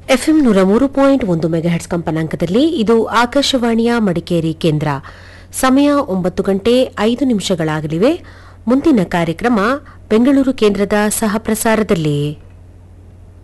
FM 103.1 megahertz ಕಂಪನಾಂಕದಲ್ಲಿ ಇದು ಆಕಾಶವಾಣಿಯ ಮಡಿಕೇರಿ ಕೇಂದ್ರ. ಸಮಯ 9 ಗಂಟೆ 5 ನಿಮಿಷಗಳಾಗಲಿವೆ. ಮುಂದಿನ ಕಾರ್ಯಕ್ರಮ ಬೆಂಗಳೂರು ಕೇಂದ್ರದ ಸಹ ಪ್ರಸಾರದಲ್ಲಿ.